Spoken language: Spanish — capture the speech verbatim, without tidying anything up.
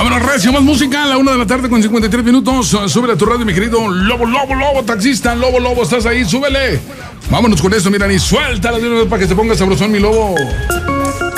Vámonos, recio, más música a la una de la tarde con cincuenta y tres minutos. Súbele a tu radio, mi querido Lobo, Lobo, Lobo, taxista, Lobo, Lobo, estás ahí, súbele. Vámonos con eso, mira, y suéltala de una vez para que se ponga sabrosón, mi Lobo.